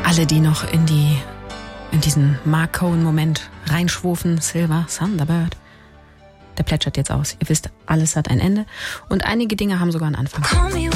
alle, die noch in diesen Mark Cohen-Moment reinschwufen, Silver Thunderbird, der plätschert jetzt aus. Ihr wisst, alles hat ein Ende und einige Dinge haben sogar einen Anfang.